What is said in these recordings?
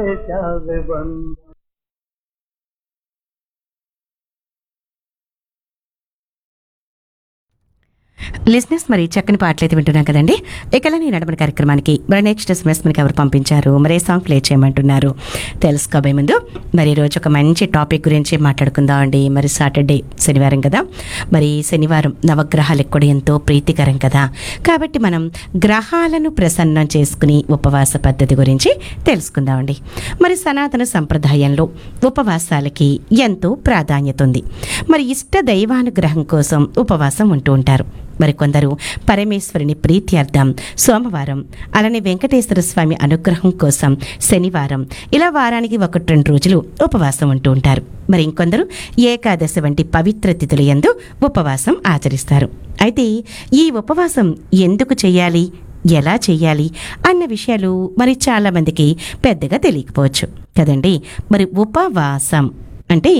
जावे बंद। లిజినెస్ మరి చక్కని పాటలైతే వింటున్నాం కదండి. ఇకలని నడమని కార్యక్రమానికి మరి నెక్స్ట్ ఎస్ఎంఎస్ మనకి ఎవరు పంపించారు, మరి ఏ సాంగ్ ప్లే చేయమంటున్నారు తెలుసుకోబోయే ముందు మరి ఈరోజు ఒక మంచి టాపిక్ గురించి మాట్లాడుకుందాం అండి. మరి సాటర్డే శనివారం కదా, మరి శనివారం నవగ్రహాలకు కూడా ఎంతో ప్రీతికరం కదా. కాబట్టి మనం గ్రహాలను ప్రసన్నం చేసుకుని ఉపవాస పద్ధతి గురించి తెలుసుకుందామండి. మరి సనాతన సంప్రదాయంలో ఉపవాసాలకి ఎంతో ప్రాధాన్యత ఉంది. మరి ఇష్ట దైవానుగ్రహం కోసం ఉపవాసం ఉంటూ ఉంటారు. మరి కొందరు పరమేశ్వరుని ప్రీత్యర్థం సోమవారం, అలానే వెంకటేశ్వర స్వామి అనుగ్రహం కోసం శనివారం, ఇలా వారానికి 1-2 రోజులు ఉపవాసం ఉంటూ ఉంటారు. మరి ఇంకొందరు ఏకాదశి వంటి పవిత్ర తిథుల యందు ఉపవాసం ఆచరిస్తారు. అయితే ఈ ఉపవాసం ఎందుకు చేయాలి, ఎలా చేయాలి అన్న విషయాలు మరి చాలా మందికి పెద్దగా తెలియకపోవచ్చు కదండి. మరి ఉపవాసం అంటే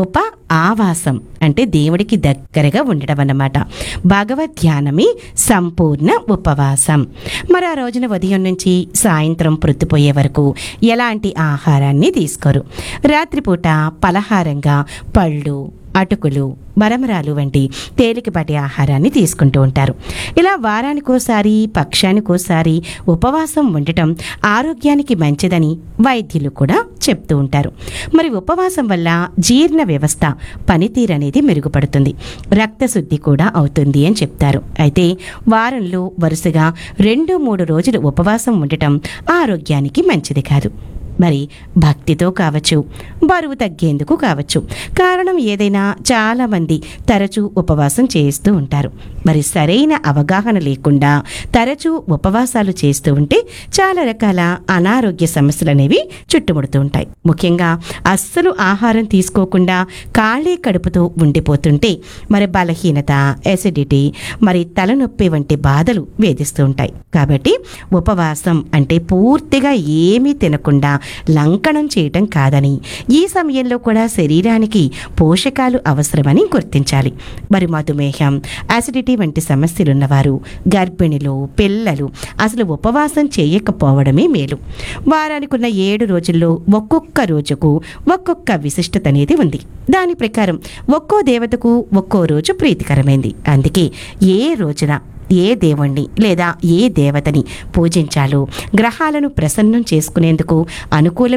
ఆవాసం అంటే దేవుడికి దగ్గరగా ఉండడం అన్నమాట. భగవద్ ధ్యానమే సంపూర్ణ ఉపవాసం. మరి ఆ రోజున ఉదయం నుంచి సాయంత్రం ప్రొద్దుపోయే వరకు ఎలాంటి ఆహారాన్ని తీసుకోరు. రాత్రిపూట పలహారంగా పళ్ళు, అటుకులు, మరమరాలు వంటి తేలికపాటి ఆహారాన్ని తీసుకుంటూ ఉంటారు. ఇలా వారానికోసారి, పక్షానికోసారి ఉపవాసం ఉండటం ఆరోగ్యానికి మంచిదని వైద్యులు కూడా చెప్తూ ఉంటారు. మరి ఉపవాసం వల్ల జీర్ణ వ్యవస్థ పనితీరు అనేది మెరుగుపడుతుంది, రక్తశుద్ధి కూడా అవుతుంది అని చెప్తారు. అయితే వారంలో వరుసగా 2-3 రోజులు ఉపవాసం ఉండటం ఆరోగ్యానికి మంచిది కాదు. మరి భక్తితో కావచ్చు, బరువు తగ్గేందుకు కావచ్చు, కారణం ఏదైనా చాలామంది తరచూ ఉపవాసం చేస్తూ ఉంటారు. మరి సరైన అవగాహన లేకుండా తరచూ ఉపవాసాలు చేస్తూ ఉంటే చాలా రకాల అనారోగ్య సమస్యలు అనేవి చుట్టుముడుతూ ఉంటాయి. ముఖ్యంగా అస్సలు ఆహారం తీసుకోకుండా ఖాళీ కడుపుతో ఉండిపోతుంటే మరి బలహీనత, ఎసిడిటీ, మరి తలనొప్పి వంటి బాధలు వేధిస్తూ ఉంటాయి. కాబట్టి ఉపవాసం అంటే పూర్తిగా ఏమీ తినకుండా లంకణం చేయటం కాదని, ఈ సమయంలో కూడా శరీరానికి పోషకాలు అవసరమని గుర్తించాలి. మరి మధుమేహం, యాసిడిటీ వంటి సమస్యలున్నవారు, గర్భిణులు, పిల్లలు అసలు ఉపవాసం చేయకపోవడమే మేలు. వారానికి ఉన్న 7 రోజుల్లో ఒక్కొక్క రోజుకు ఒక్కొక్క విశిష్టత అనేది ఉంది. దాని ప్రకారం ఒక్కో దేవతకు ఒక్కో రోజు ప్రీతికరమైంది. అందుకే ఏ రోజున ఏ దేవుణ్ణి లేదా ఏ దేవతని పూజించాలో, గ్రహాలను ప్రసన్నం చేసుకునేందుకు అనుకూల